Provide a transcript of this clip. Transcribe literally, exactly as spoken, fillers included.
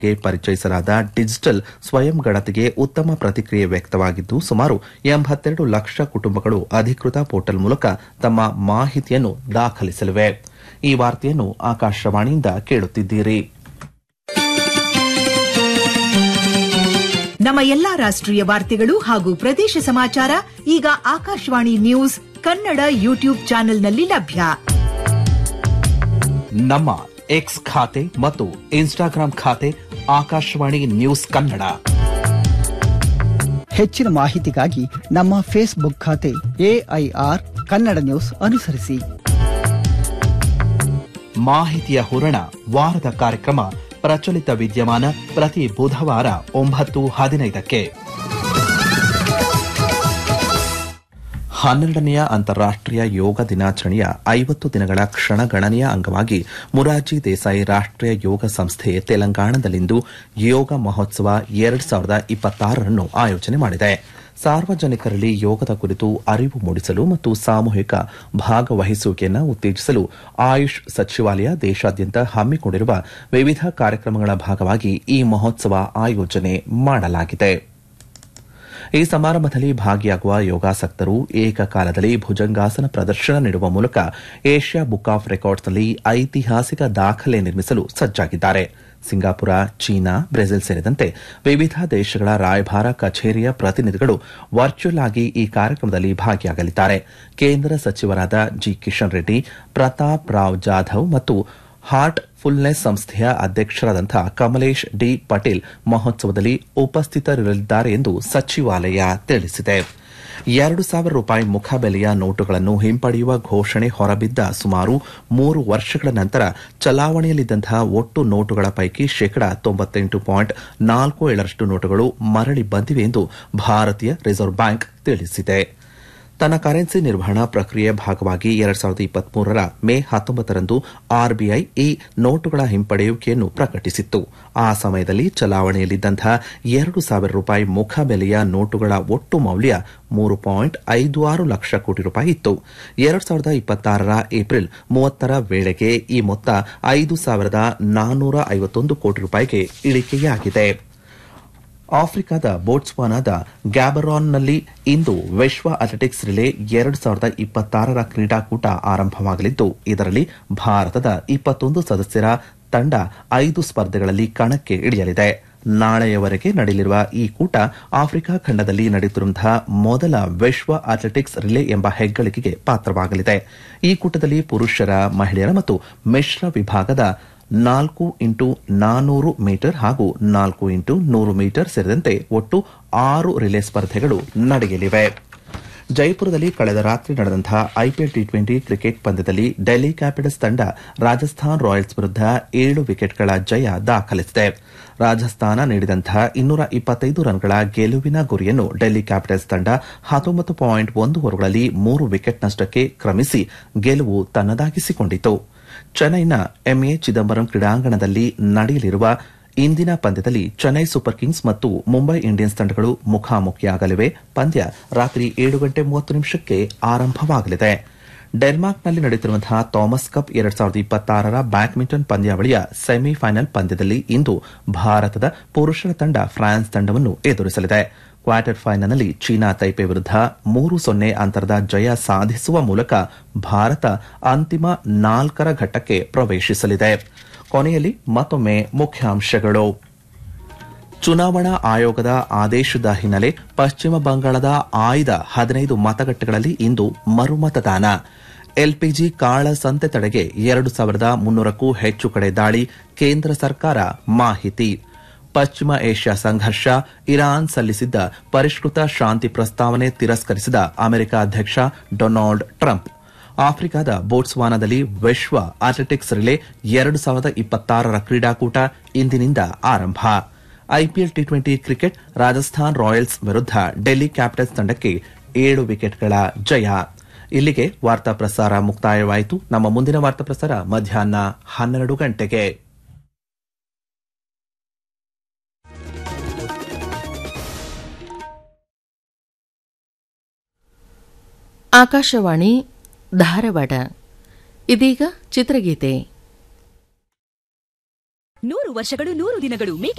ಪರಿಚಯಿಸಲಾದ ಡಿಜಿಟಲ್ ಸ್ವಯಂ ಗಣತಿಗೆ ಉತ್ತಮ ಪ್ರತಿಕ್ರಿಯೆ ವ್ಯಕ್ತವಾಗಿದ್ದು ಸುಮಾರು ಎಂಬತ್ತೆರಡು ಲಕ್ಷ ಕುಟುಂಬಗಳು ಅಧಿಕೃತ ಪೋರ್ಟಲ್ ಮೂಲಕ ತಮ್ಮ ಮಾಹಿತಿಯನ್ನು ದಾಖಲಿಸಲಿವೆ. ಈ ವಾರ್ತೆಯನ್ನು ಆಕಾಶವಾಣಿಯಿಂದ ಕೇಳುತ್ತಿದ್ದೀರಿ. ನಮ್ಮ ಎಲ್ಲಾ ರಾಷ್ಟ್ರೀಯ ವಾರ್ತೆಗಳು ಹಾಗೂ ಪ್ರದೇಶ ಸಮಾಚಾರ ಈಗ ಆಕಾಶವಾಣಿ ನ್ಯೂಸ್ ಕನ್ನಡ ಯೂಟ್ಯೂಬ್ ಚಾನೆಲ್ನಲ್ಲಿ ಲಭ್ಯ. ನಮ್ಮ ಎಕ್ಸ್ ಖಾತೆ ಮತ್ತು ಇನ್ಸ್ಟಾಗ್ರಾಂ ಖಾತೆ ಆಕಾಶವಾಣಿ ನ್ಯೂಸ್ ಕನ್ನಡ. ಹೆಚ್ಚಿನ ಮಾಹಿತಿಗಾಗಿ ನಮ್ಮ ಫೇಸ್ಬುಕ್ ಖಾತೆ ಎಐಆರ್ ಕನ್ನಡ ನ್ಯೂಸ್ ಅನುಸರಿಸಿ. ಮಾಹಿತಿಯ ಹೂರಣ ವಾರದ ಕಾರ್ಯಕ್ರಮ ಪ್ರಚಲಿತ ವಿದ್ಯಮಾನ ಪ್ರತಿ ಬುಧವಾರ ಒಂಬತ್ತು ಹದಿನೈದಕ್ಕೆ. ಹನ್ನೆರಡನೆಯ ಅಂತಾರಾಷ್ಟೀಯ ಯೋಗ ದಿನಾಚರಣೆಯ ಐವತ್ತು ದಿನಗಳ ಕ್ಷಣಗಣನೆಯ ಅಂಗವಾಗಿ ಮೊರಾರ್ಜಿ ದೇಸಾಯಿ ರಾಷ್ಟೀಯ ಯೋಗ ಸಂಸ್ಥೆ ತೆಲಂಗಾಣದಲ್ಲಿಂದು ಯೋಗ ಮಹೋತ್ಸವ ಎರಡು ಸಾವಿರದ ಇಪ್ಪತ್ತಾರರನ್ನು ಆಯೋಜನೆ ಮಾಡಿದೆ. ಸಾರ್ವಜನಿಕರಲ್ಲಿ ಯೋಗದ ಕುರಿತು ಅರಿವು ಮೂಡಿಸಲು ಮತ್ತು ಸಾಮೂಹಿಕ ಭಾಗವಹಿಸುವಿಕೆಯನ್ನು ಉತ್ತೇಜಿಸಲು ಆಯುಷ್ ಸಚಿವಾಲಯ ದೇಶಾದ್ಯಂತ ಹಮ್ಮಿಕೊಂಡಿರುವ ವಿವಿಧ ಕಾರ್ಯಕ್ರಮಗಳ ಭಾಗವಾಗಿ ಈ ಮಹೋತ್ಸವ ಆಯೋಜನೆ ಮಾಡಲಾಗಿದೆ. ಈ ಸಮಾರಂಭದಲ್ಲಿ ಭಾಗಿಯಾಗುವ ಯೋಗಾಸಕ್ತರು ಏಕಕಾಲದಲ್ಲಿ ಭುಜಂಗಾಸನ ಪ್ರದರ್ಶನ ನೀಡುವ ಮೂಲಕ ಏಷ್ಯಾ ಬುಕ್ ಆಫ್ ರೆಕಾರ್ಡ್ಸ್ನಲ್ಲಿ ಐತಿಹಾಸಿಕ ದಾಖಲೆ ನಿರ್ಮಿಸಲು ಸಜ್ಜಾಗಿದ್ದಾರೆ. ಸಿಂಗಾಪುರ, ಚೀನಾ, ಬ್ರೆಜಿಲ್ ಸೇರಿದಂತೆ ವಿವಿಧ ದೇಶಗಳ ರಾಯಭಾರ ಕಚೇರಿಯ ಪ್ರತಿನಿಧಿಗಳು ವರ್ಚುವಲ್ ಆಗಿ ಈ ಕಾರ್ಯಕ್ರಮದಲ್ಲಿ ಭಾಗಿಯಾಗಲಿದ್ದಾರೆ. ಕೇಂದ್ರ ಸಚಿವರಾದ ಜಿ ಕಿಶನ್ ರೆಡ್ಡಿ, ಪ್ರತಾಪ್ ರಾವ್ ಜಾಧವ್ ಮತ್ತು ಹಾರ್ಟ್ ಫುಲ್ನೆಸ್ ಸಂಸ್ಥೆಯ ಅಧ್ಯಕ್ಷರಾದಂತಹ ಕಮಲೇಶ್ ಡಿ ಪಟೇಲ್ ಮಹೋತ್ಸವದಲ್ಲಿ ಉಪಸ್ಥಿತರಿರಲಿದ್ದಾರೆ ಎಂದು ಸಚಿವಾಲಯ ತಿಳಿಸಿದೆ. ಎರಡು ಸಾವಿರ ರೂಪಾಯಿ ಮುಖಬೆಲೆಯ ನೋಟುಗಳನ್ನು ಹಿಂಪಡೆಯುವ ಘೋಷಣೆ ಹೊರಬಿದ್ದ ಸುಮಾರು ಮೂರು ವರ್ಷಗಳ ನಂತರ ಚಲಾವಣೆಯಲ್ಲಿದ್ದಂತಹ ಒಟ್ಟು ನೋಟುಗಳ ಪೈಕಿ ಶೇಕಡಾ ತೊಂಬತ್ತೆಂಟು ಪಾಯಿಂಟ್ ನಾಲ್ಕು ಏಳರಷ್ಟು ನೋಟುಗಳು ಮರಳಿ ಬಂದಿವೆ ಎಂದು ಭಾರತೀಯ ರಿಸರ್ವ್ ಬ್ಯಾಂಕ್ ತಿಳಿಸಿದೆ. ತನ್ನ ಕರೆನ್ಸಿ ನಿರ್ವಹಣಾ ಪ್ರಕ್ರಿಯೆ ಭಾಗವಾಗಿ ಎರಡು ಸಾವಿರದ ಇಪ್ಪತ್ಮೂರರ ಮೇ ಹತ್ತೊಂಬತ್ತರಂದು ಆರ್ಬಿಐ ಈ ನೋಟುಗಳ ಹಿಂಪಡೆಯುವಿಕೆಯನ್ನು ಪ್ರಕಟಿಸಿತ್ತು. ಆ ಸಮಯದಲ್ಲಿ ಚಲಾವಣೆಯಲ್ಲಿದ್ದಂತಹ ಎರಡು ಸಾವಿರ ರೂಪಾಯಿ ಮುಖಬೆಲೆಯ ನೋಟುಗಳ ಒಟ್ಟು ಮೌಲ್ಯ ಮೂರು ಪಾಯಿಂಟ್ ಐದು ಆರು ಲಕ್ಷ ಕೋಟಿ ರೂಪಾಯಿ ಇತ್ತು. ಎರಡು ಸಾವಿರದ ಇಪ್ಪತ್ತಾರರ ಏಪ್ರಿಲ್ ಮೂವತ್ತರ ವೇಳೆಗೆ ಈ ಮೊತ್ತ ಐದು ಸಾವಿರದ ನಾನ್ನೂರ ಐವತ್ತೊಂದು ಕೋಟಿ ರೂಪಾಯಿಗೆ ಇಳಿಕೆಯಾಗಿದೆ. ಆಫ್ರಿಕಾದ ಬೋಟ್ಸ್ವಾನಾದ ಗ್ಯಾಬರಾನ್ನಲ್ಲಿ ಇಂದು ವಿಶ್ವ ಅಥ್ಲೆಟಿಕ್ಸ್ ರಿಲೇ ಎರಡು ಸಾವಿರದ ಇಪ್ಪತ್ತಾರರ ಕ್ರೀಡಾಕೂಟ ಆರಂಭವಾಗಲಿದ್ದು ಇದರಲ್ಲಿ ಭಾರತದ ಇಪ್ಪತ್ತೊಂದು ಸದಸ್ಯರ ತಂಡ ಐದು ಸ್ಪರ್ಧೆಗಳಲ್ಲಿ ಕಣಕ್ಕೆ ಇಳಿಯಲಿದೆ. ನಾಳೆಯವರೆಗೆ ನಡೆಯಲಿರುವ ಈ ಕೂಟ ಆಫ್ರಿಕಾ ಖಂಡದಲ್ಲಿ ನಡೆಯುತ್ತಿರುವಂತಹ ಮೊದಲ ವಿಶ್ವ ಅಥ್ಲೆಟಿಕ್ಸ್ ರಿಲೇ ಎಂಬ ಹೆಗ್ಗಳಿಕೆಗೆ ಪಾತ್ರವಾಗಲಿದೆ. ಈ ಕೂಟದಲ್ಲಿ ಪುರುಷರ, ಮಹಿಳೆಯರ ಮತ್ತು ಮಿಶ್ರ ವಿಭಾಗದ ನಾಲ್ಕು ಇಂಟು ನಾನೂರು ಮೀಟರ್ ಹಾಗೂ ನಾಲ್ಕು ಇಂಟು ನೂರು ಮೀಟರ್ ಸೇರಿದಂತೆ ಒಟ್ಟು ಆರು ರಿಲೇ ಸ್ಪರ್ಧೆಗಳು ನಡೆಯಲಿವೆ. ಜೈಪುರದಲ್ಲಿ ಕಳೆದ ರಾತ್ರಿ ನಡೆದಂತಹ ಐಪಿಎಲ್ ಟಿ ಟ್ವೆಂಟಿ ಕ್ರಿಕೆಟ್ ಪಂದ್ಯದಲ್ಲಿ ಡೆಲ್ಲಿ ಕ್ಯಾಪಿಟಲ್ಸ್ ತಂಡ ರಾಜಸ್ಥಾನ್ ರಾಯಲ್ಸ್ ವಿರುದ್ಧ ಏಳು ವಿಕೆಟ್ಗಳ ಜಯ ದಾಖಲಿಸಿದೆ. ರಾಜಸ್ಥಾನ ನೀಡಿದಂತಹ ಇನ್ನೂರ ಇಪ್ಪತ್ತೈದು ರನ್ಗಳ ಗೆಲುವಿನ ಗುರಿಯನ್ನು ಡೆಲ್ಲಿ ಕ್ಯಾಪಿಟಲ್ಸ್ ತಂಡ ಹತ್ತೊಂಬತ್ತು ಪಾಯಿಂಟ್ ಒಂದು ಓವರ್ಗಳಲ್ಲಿ ಮೂರು ವಿಕೆಟ್ ನಷ್ಟಕ್ಕೆ ಕ್ರಮಿಸಿ ಗೆಲುವು ತನ್ನದಾಗಿಸಿಕೊಂಡಿತು. ಚೆನ್ನೈನ ಎಂಎ ಚಿದಂಬರಂ ಕ್ರೀಡಾಂಗಣದಲ್ಲಿ ನಡೆಯಲಿರುವ ಇಂದಿನ ಪಂದ್ಯದಲ್ಲಿ ಚೆನ್ನೈ ಸೂಪರ್ ಕಿಂಗ್ಸ್ ಮತ್ತು ಮುಂಬೈ ಇಂಡಿಯನ್ಸ್ ತಂಡಗಳು ಮುಖಾಮುಖಿಯಾಗಲಿವೆ. ಪಂದ್ಯ ರಾತ್ರಿ ಏಳು ಗಂಟೆ ಮೂವತ್ತು ನಿಮಿಷಕ್ಕೆ ಆರಂಭವಾಗಲಿದೆ. ಡೆನ್ಮಾರ್ಕ್ನಲ್ಲಿ ನಡೆಯುತ್ತಿರುವಂತಹ ಥಾಮಸ್ ಕಪ್ ಎರಡು ಸಾವಿರದ ಇಪ್ಪತ್ತಾರರ ಬ್ಯಾಡ್ಮಿಂಟನ್ ಪಂದ್ಯಾವಳಿಯ ಸೆಮಿಫೈನಲ್ ಪಂದ್ಯದಲ್ಲಿ ಇಂದು ಭಾರತದ ಪುರುಷರ ತಂಡ ಫ್ರಾನ್ಸ್ ತಂಡವನ್ನು ಎದುರಿಸಲಿದೆ. ಕ್ವಾರ್ಟರ್ ಫೈನಲ್ನಲ್ಲಿ ಚೀನಾ ತೈಪೆ ವಿರುದ್ಧ ಮೂರು ಸೊನ್ನೆ ಅಂತರದ ಜಯ ಸಾಧಿಸುವ ಮೂಲಕ ಭಾರತ ಅಂತಿಮ ನಾಲ್ಕರ ಘಟ್ಟಕ್ಕೆ ಪ್ರವೇಶಿಸಲಿದೆ. ಕೊನೆಯಲ್ಲಿ ಮತ್ತೊಮ್ಮೆ ಮುಖ್ಯಾಂಶಗಳು. ಚುನಾವಣಾ ಆಯೋಗದ ಆದೇಶದ ಹಿನ್ನೆಲೆ ಪಶ್ಚಿಮ ಬಂಗಾಳದ ಆಯ್ದ ಹದಿನೈದು ಮತಗಟ್ಟೆಗಳಲ್ಲಿ ಇಂದು ಮರುಮತದಾನ. ಎಲ್ಪಿಜಿ ಕಾಳಸಂತೆ ತಡೆಗೆ ಎರಡು ಸಾವಿರದ ಮುನ್ನೂರಕ್ಕೂ ಹೆಚ್ಚು ಕಡೆ ದಾಳಿ, ಕೇಂದ್ರ ಸರ್ಕಾರ ಮಾಹಿತಿ. ಪಶ್ಚಿಮ ಏಷ್ಯಾ ಸಂಘರ್ಷ, ಇರಾನ್ ಸಲ್ಲಿಸಿದ್ದ ಪರಿಷ್ಕೃತ ಶಾಂತಿ ಪ್ರಸ್ತಾವನೆ ತಿರಸ್ಕರಿಸಿದ ಅಮೆರಿಕ ಅಧ್ಯಕ್ಷ ಡೊನಾಲ್ಡ್ ಟ್ರಂಪ್. ಆಫ್ರಿಕಾದ ಬೋಟ್ಸ್ವಾನಾದಲ್ಲಿ ವಿಶ್ವ ಅಥ್ಲೆಟಿಕ್ಸ್ ರಿಲೇ ಎರಡು ಸಾವಿರದ ಇಪ್ಪತ್ತಾರರ ಕ್ರೀಡಾಕೂಟ ಇಂದಿನಿಂದ ಆರಂಭ. IPL T twenty cricket Rajasthan Royals ವಿರುದ್ಧ ಡೆಲ್ಲಿ ಕ್ಯಾಪಿಟಲ್ಸ್ ತಂಡಕ್ಕೆ ಏಳು ವಿಕೆಟ್ಗಳ ಜಯ. ಇಲ್ಲಿಗೆ ವಾರ್ತಾ ಪ್ರಸಾರ ಮುಕ್ತಾಯವಾಯಿತು. ನಮ್ಮ ಮುಂದಿನ ವಾರ್ತಾ ಪ್ರಸಾರ ಮಧ್ಯಾಹ್ನ ಹನ್ನೆರಡು ಗಂಟೆಗೆ. ಆಕಾಶವಾಣಿ ಧಾರವಾಡ. ಇದೀಗ ಚಿತ್ರಗೀತೆ. ನೂರು ವರ್ಷಗಳು ನೂರು ದಿನಗಳು